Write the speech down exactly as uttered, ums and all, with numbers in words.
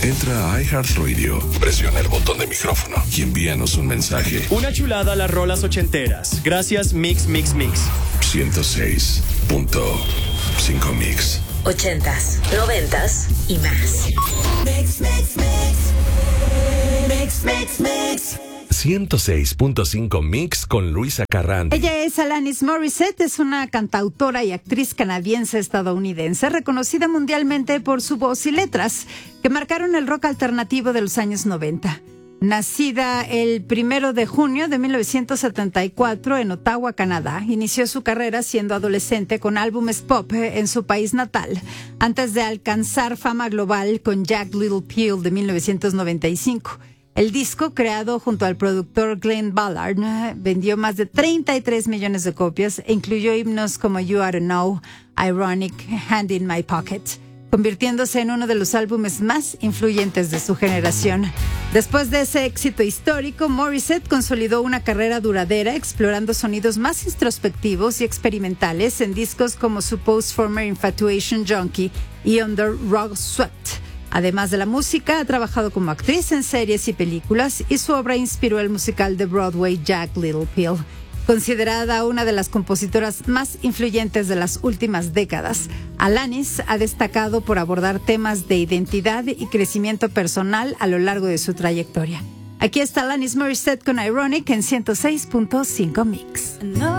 Entra a iHeartRadio, presiona el botón de micrófono y envíanos un mensaje. Una chulada a las rolas ochenteras. Gracias Mix Mix Mix. ciento seis punto cinco Mix. Ochentas, noventas y más. Mix, mix, mix. Mix, mix, mix. ciento seis punto cinco Mix con Luisa Carrandi. Ella es Alanis Morissette, es una cantautora y actriz canadiense-estadounidense reconocida mundialmente por su voz y letras que marcaron el rock alternativo de los años noventa. Nacida el primero de junio de mil novecientos setenta y cuatro en Ottawa, Canadá, inició su carrera siendo adolescente con álbumes pop en su país natal, antes de alcanzar fama global con Jagged Little Pill de mil novecientos noventa y cinco. El disco, creado junto al productor Glenn Ballard, vendió más de treinta y tres millones de copias e incluyó himnos como You Oughta Know, Ironic, Hand in My Pocket, convirtiéndose en uno de los álbumes más influyentes de su generación. Después de ese éxito histórico, Morissette consolidó una carrera duradera explorando sonidos más introspectivos y experimentales en discos como su post-former Infatuation Junkie y Under Rug Sweat. Además de la música, ha trabajado como actriz en series y películas y su obra inspiró el musical de Broadway Jagged Little Pill. Considerada una de las compositoras más influyentes de las últimas décadas, Alanis ha destacado por abordar temas de identidad y crecimiento personal a lo largo de su trayectoria. Aquí está Alanis Morissette con Ironic en ciento seis punto cinco Mix.